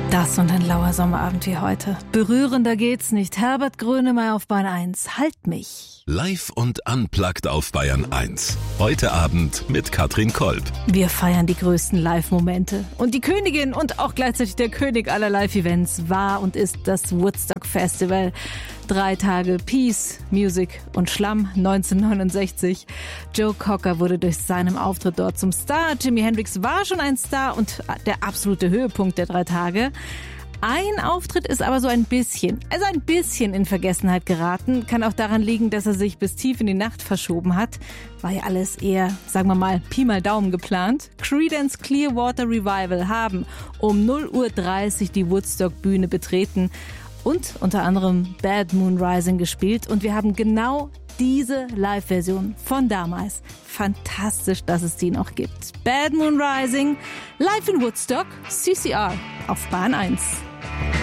Das und ein lauer Sommerabend wie heute. Berührender geht's nicht. Herbert Grönemeyer auf Bayern 1. Halt mich. Live und unplugged auf Bayern 1. Heute Abend mit Katrin Kolb. Wir feiern die größten Live-Momente. Und die Königin und auch gleichzeitig der König aller Live-Events war und ist das Woodstock Festival. 3 Tage Peace, Music und Schlamm 1969. Joe Cocker wurde durch seinen Auftritt dort zum Star. Jimi Hendrix war schon ein Star und der absolute Höhepunkt der 3 Tage. Ein Auftritt ist aber so ein bisschen in Vergessenheit geraten. Kann auch daran liegen, dass er sich bis tief in die Nacht verschoben hat. War ja alles eher, sagen wir mal, Pi mal Daumen geplant. Creedence Clearwater Revival haben um 0:30 Uhr die Woodstock-Bühne betreten und unter anderem Bad Moon Rising gespielt. Und wir haben genau diese Live-Version von damals. Fantastisch, dass es die noch gibt. Bad Moon Rising, live in Woodstock, CCR auf Bahn 1.